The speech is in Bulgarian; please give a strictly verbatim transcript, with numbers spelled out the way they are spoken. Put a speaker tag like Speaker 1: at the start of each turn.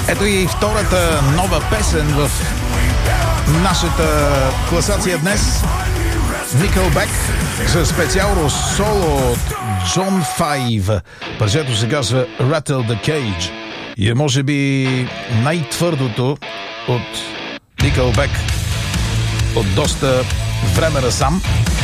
Speaker 1: Ето и втората нова песен в нашата класация днес. Nickelback за специално соло от Джон Файв. Парчето се казва Rattle the Cage и е може би най-твърдото от Nickelback от доста време насам.